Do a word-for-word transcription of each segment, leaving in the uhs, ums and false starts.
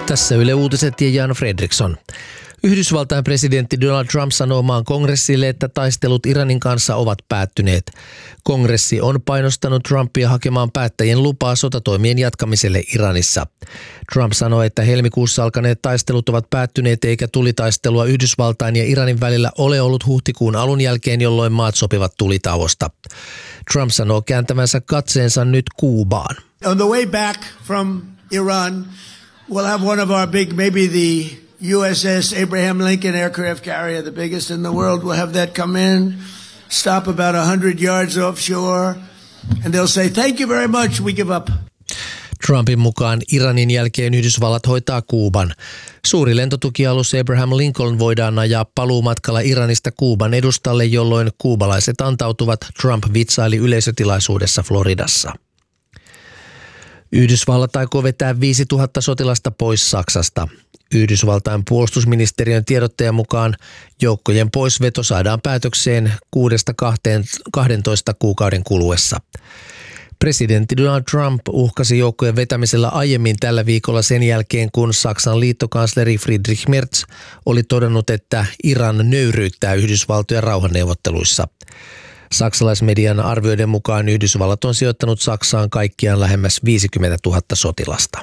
Tässä Yle Uutiset ja Jan Fredriksson. Yhdysvaltain presidentti Donald Trump sanoo maan kongressille, että taistelut Iranin kanssa ovat päättyneet. Kongressi on painostanut Trumpia hakemaan päättäjien lupaa sotatoimien jatkamiselle Iranissa. Trump sanoi, että helmikuussa alkaneet taistelut ovat päättyneet eikä tulitaistelua Yhdysvaltain ja Iranin välillä ole ollut huhtikuun alun jälkeen, jolloin maat sopivat tulitauosta. Trump sanoo kääntävänsä katseensa nyt Kuubaan. On the way back from Iran, we'll have one of our big, maybe the U S S Abraham Lincoln aircraft carrier, the biggest in the world. We'll have that come in, stop about one hundred yards offshore, and they'll say, thank you very much, we give up. Trumpin mukaan Iranin jälkeen Yhdysvallat hoitaa Kuuban. Suuri lentotukialus Abraham Lincoln voidaan ajaa paluumatkalla Iranista Kuuban edustalle, jolloin kuubalaiset antautuvat, Trump vitsaili yleisötilaisuudessa Floridassa. Yhdysvallat aikoo vetää viisituhatta sotilasta pois Saksasta. Yhdysvaltain puolustusministeriön tiedottajan mukaan joukkojen poisveto saadaan päätökseen kuudesta kahteentoista kuukauden kuluessa. Presidentti Donald Trump uhkasi joukkojen vetämisellä aiemmin tällä viikolla sen jälkeen, kun Saksan liittokansleri Friedrich Merz oli todennut, että Iran nöyryyttää Yhdysvaltojen rauhanneuvotteluissa. Saksalaismedian arvioiden mukaan Yhdysvallat on sijoittanut Saksaan kaikkiaan lähemmäs viisikymmentätuhatta sotilasta.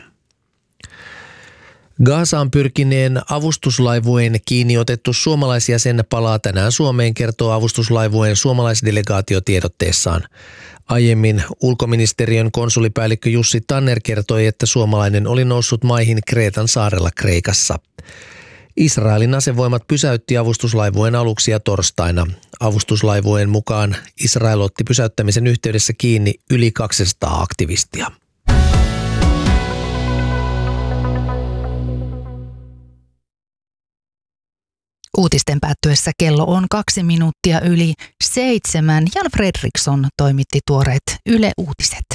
Gazaan pyrkineen avustuslaivueen kiinni otettu suomalaisjäsen palaa tänään Suomeen, kertoo avustuslaivueen suomalaisdelegaatio tiedotteessaan. Aiemmin ulkoministeriön konsulipäällikkö Jussi Tanner kertoi, että suomalainen oli noussut maihin Kreetan saarella Kreikassa. Israelin asevoimat pysäytti avustuslaivueen aluksia torstaina. Avustuslaivueen mukaan Israel otti pysäyttämisen yhteydessä kiinni yli kaksisataa aktivistia. Uutisten päättyessä kello on kaksi minuuttia yli seitsemän. Jan Fredriksson toimitti tuoreet Yle Uutiset.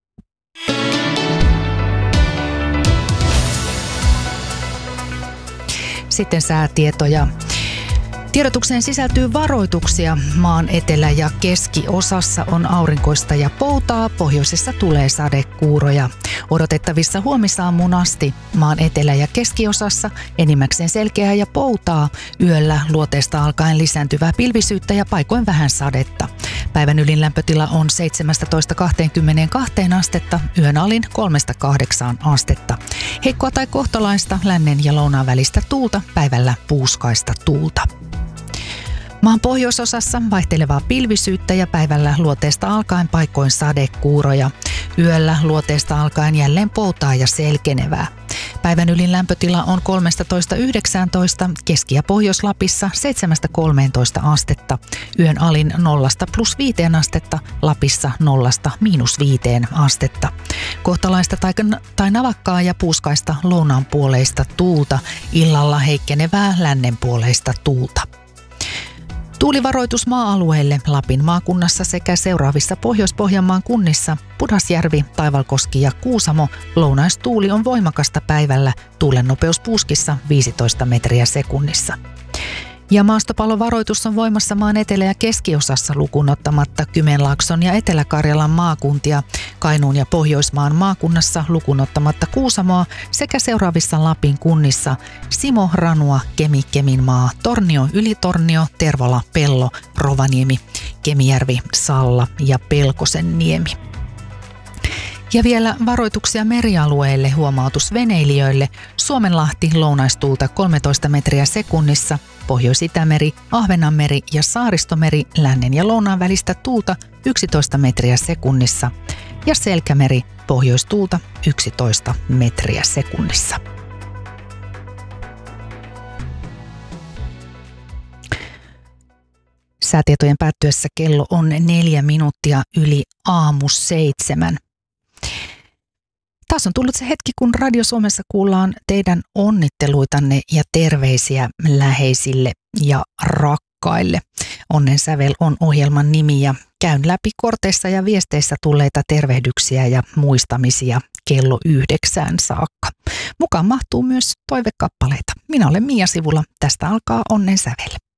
Sitten säätietoja. Tiedotukseen sisältyy varoituksia. Maan etelä- ja keskiosassa on aurinkoista ja poutaa, pohjoisessa tulee sadekuuroja. Odotettavissa huomisaamuun asti maan etelä- ja keskiosassa enimmäkseen selkeää ja poutaa, yöllä luoteesta alkaen lisääntyvää pilvisyyttä ja paikoin vähän sadetta. Päivän ylin lämpötila on seitsemästätoista kahteenkymmeneenkahteen astetta, yön alin kolmesta kahdeksaan astetta. Heikkoa tai kohtalaista lännen ja lounaan välistä tuulta, päivällä puuskaista tuulta. Maan pohjoisosassa vaihtelevaa pilvisyyttä ja päivällä luoteesta alkaen paikoin sadekuuroja. Yöllä luoteesta alkaen jälleen poutaa ja selkenevää. Päivän ylin lämpötila on kolmetoista yhdeksäntoista, Keski- ja Pohjois-Lapissa seitsemästä kolmeentoista astetta. Yön alin nollasta plus viiteen astetta, Lapissa nollasta miinus viiteen astetta. Kohtalaista tai, tai navakkaa ja puuskaista lounaanpuoleista tuulta, illalla heikkenevää lännenpuoleista tuulta. Tuulivaroitus maa-alueelle Lapin maakunnassa sekä seuraavissa Pohjois-Pohjanmaan kunnissa Pudasjärvi, Taivalkoski ja Kuusamo. Lounaistuuli on voimakasta päivällä, tuulen nopeus puuskissa viisitoista metriä sekunnissa. Ja maastopallovaroitus on voimassa maan etelä- ja keskiosassa lukuun ottamatta Kymenlaakson ja Etelä-Karjalan maakuntia, Kainuun ja Pohjoismaan maakunnassa lukuun ottamatta Kuusamoa sekä seuraavissa Lapin kunnissa Simo, Ranua, Kemi, Keminmaa, Tornio, Ylitornio, Tervola, Pello, Rovaniemi, Kemijärvi, Salla ja Pelkosenniemi. Ja vielä varoituksia merialueille, huomautus veneilijöille. Suomenlahti lounaistuulta kolmetoista metriä sekunnissa, Pohjois-Itämeri, Ahvenanmeri ja Saaristomeri lännen ja lounaan välistä tuulta yksitoista metriä sekunnissa ja Selkämeri pohjoistuulta yksitoista metriä sekunnissa. Säätietojen päättyessä kello on neljä minuuttia yli aamu seitsemän. Taas on tullut se hetki, kun Radio Suomessa kuullaan teidän onnitteluitanne ja terveisiä läheisille ja rakkaille. Onnen sävel on ohjelman nimi ja käyn läpi korteissa ja viesteissä tulleita tervehdyksiä ja muistamisia kello yhdeksään saakka. Mukaan mahtuu myös toivekappaleita. Minä olen Mia Sivula. Tästä alkaa Onnen sävel.